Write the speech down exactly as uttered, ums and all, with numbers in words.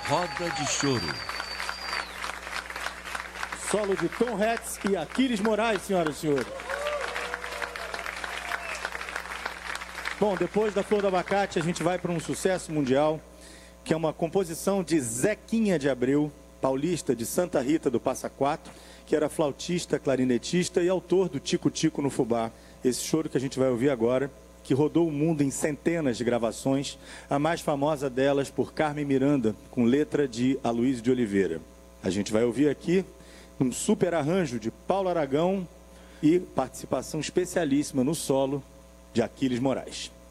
Roda de Choro. Solo de Tom Hanks e Aquiles Moraes, senhoras e senhores. Bom, depois da Flor do Abacate, a gente vai para um sucesso mundial, que é uma composição de Zequinha de Abreu, paulista de Santa Rita do Passa Quatro, que era flautista, clarinetista e autor do Tico Tico no Fubá. Esse choro que a gente vai ouvir agora, que rodou o mundo em centenas de gravações, a mais famosa delas por Carmen Miranda, com letra de Aloysio de Oliveira. A gente vai ouvir aqui um super arranjo de Paulo Aragão e participação especialíssima no solo de Aquiles Moraes.